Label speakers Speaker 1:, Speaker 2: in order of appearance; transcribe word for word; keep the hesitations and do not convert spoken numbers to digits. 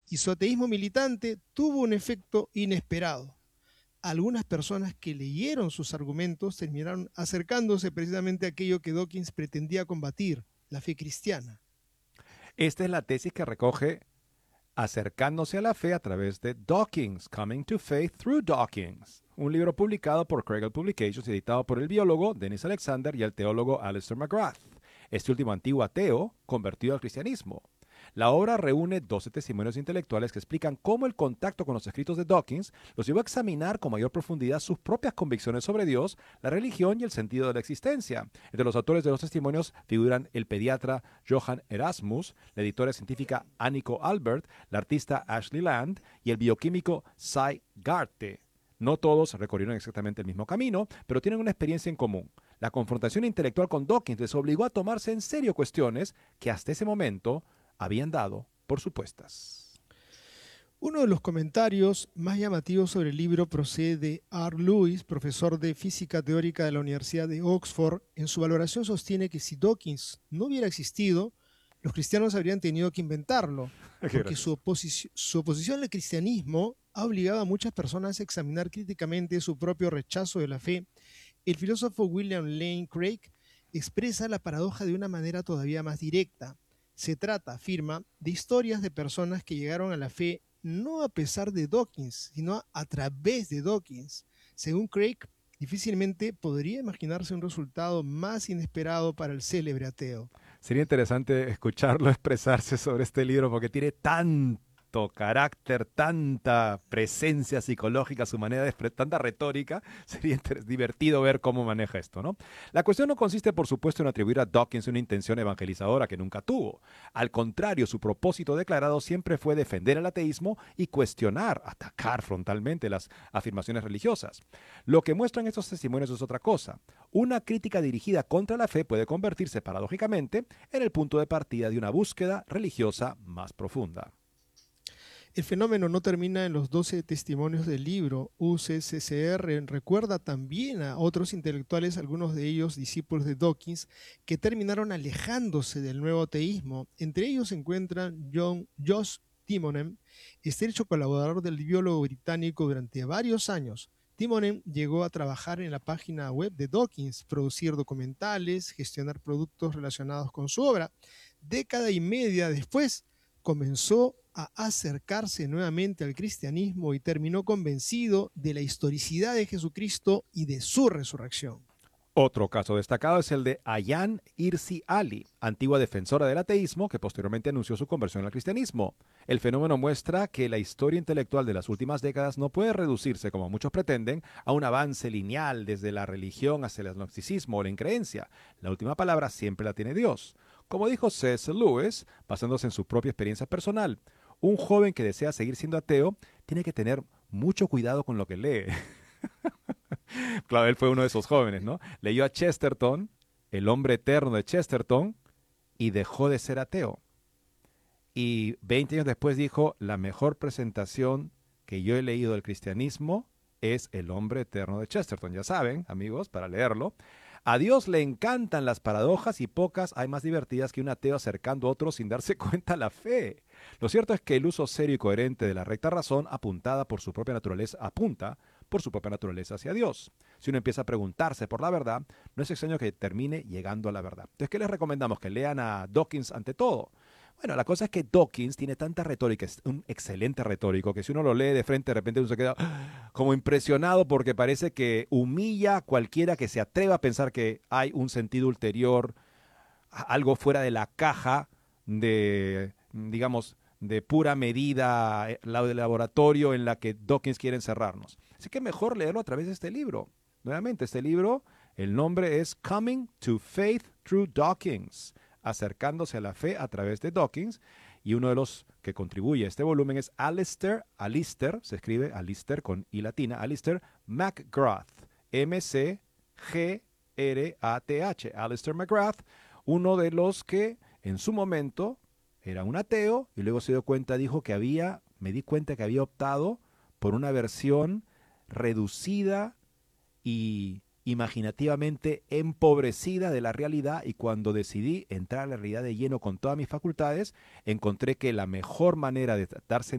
Speaker 1: y su ateísmo militante tuvo un efecto inesperado. Algunas personas que leyeron sus argumentos terminaron acercándose precisamente a aquello que Dawkins pretendía combatir, la fe cristiana.
Speaker 2: Esta es la tesis que recoge Acercándose a la fe a través de Dawkins, Coming to Faith Through Dawkins, un libro publicado por Kregel Publications y editado por el biólogo Dennis Alexander y el teólogo Alister McGrath, este último antiguo ateo convertido al cristianismo. La obra reúne doce testimonios intelectuales que explican cómo el contacto con los escritos de Dawkins los llevó a examinar con mayor profundidad sus propias convicciones sobre Dios, la religión y el sentido de la existencia. Entre los autores de los testimonios figuran el pediatra Johann Erasmus, la editora científica Anniko Albert, la artista Ashley Land y el bioquímico Cy Garte. No todos recorrieron exactamente el mismo camino, pero tienen una experiencia en común. La confrontación intelectual con Dawkins les obligó a tomarse en serio cuestiones que hasta ese momento habían dado por supuestas.
Speaker 1: Uno de los comentarios más llamativos sobre el libro procede de R. Lewis, profesor de física teórica de la Universidad de Oxford. En su valoración sostiene que si Dawkins no hubiera existido, los cristianos habrían tenido que inventarlo, porque su, oposi- su oposición al cristianismo ha obligado a muchas personas a examinar críticamente su propio rechazo de la fe. El filósofo William Lane Craig expresa la paradoja de una manera todavía más directa. Se trata, afirma, de historias de personas que llegaron a la fe no a pesar de Dawkins, sino a través de Dawkins. Según Craig, difícilmente podría imaginarse un resultado más inesperado para el célebre ateo.
Speaker 2: Sería interesante escucharlo expresarse sobre este libro porque tiene tanto carácter, tanta presencia psicológica, su manera de expresar, tanta retórica. Sería divertido ver cómo maneja esto, ¿no? La cuestión no consiste, por supuesto, en atribuir a Dawkins una intención evangelizadora que nunca tuvo. Al contrario, su propósito declarado siempre fue defender el ateísmo y cuestionar, atacar frontalmente las afirmaciones religiosas. Lo que muestran estos testimonios es otra cosa. Una crítica dirigida contra la fe puede convertirse paradójicamente en el punto de partida de una búsqueda religiosa más profunda.
Speaker 1: El fenómeno no termina en los doce testimonios del libro. U C C C R recuerda también a otros intelectuales, algunos de ellos discípulos de Dawkins, que terminaron alejándose del nuevo ateísmo. Entre ellos se encuentran John, Josh Timonen, estrecho colaborador del biólogo británico durante varios años. Timonen llegó a trabajar en la página web de Dawkins, producir documentales, gestionar productos relacionados con su obra. Década y media después, comenzó a acercarse nuevamente al cristianismo y terminó convencido de la historicidad de Jesucristo y de su resurrección.
Speaker 2: Otro caso destacado es el de Ayaan Hirsi Ali, antigua defensora del ateísmo que posteriormente anunció su conversión al cristianismo. El fenómeno muestra que la historia intelectual de las últimas décadas no puede reducirse, como muchos pretenden, a un avance lineal desde la religión hacia el agnosticismo o la increencia. La última palabra siempre la tiene Dios. Como dijo C S Lewis, basándose en su propia experiencia personal, un joven que desea seguir siendo ateo tiene que tener mucho cuidado con lo que lee. Claro, él fue uno de esos jóvenes, ¿no? Leyó a Chesterton, El hombre eterno de Chesterton, y dejó de ser ateo. Y veinte años después dijo, la mejor presentación que yo he leído del cristianismo es El hombre eterno de Chesterton. Ya saben, amigos, para leerlo. A Dios le encantan las paradojas y pocas hay más divertidas que un ateo acercando a otros sin darse cuenta la fe. Lo cierto es que el uso serio y coherente de la recta razón apuntada por su propia naturaleza, apunta por su propia naturaleza hacia Dios. Si uno empieza a preguntarse por la verdad, no es extraño que termine llegando a la verdad. Entonces, ¿qué les recomendamos? Que lean a Dawkins ante todo. Bueno, la cosa es que Dawkins tiene tanta retórica, es un excelente retórico, que si uno lo lee de frente, de repente uno se queda como impresionado porque parece que humilla a cualquiera que se atreva a pensar que hay un sentido ulterior, algo fuera de la caja de, digamos, de pura medida la de laboratorio en la que Dawkins quiere encerrarnos. Así que mejor leerlo a través de este libro. Nuevamente, este libro, el nombre es Coming to Faith Through Dawkins, acercándose a la fe a través de Dawkins, y uno de los que contribuye a este volumen es Alister, Alister, se escribe Alister con I latina, Alister McGrath, M C G R A T H, Alister McGrath, uno de los que en su momento era un ateo y luego se dio cuenta, dijo que había, me di cuenta que había optado por una versión reducida y imaginativamente empobrecida de la realidad, y cuando decidí entrar a la realidad de lleno con todas mis facultades, encontré que la mejor manera de darse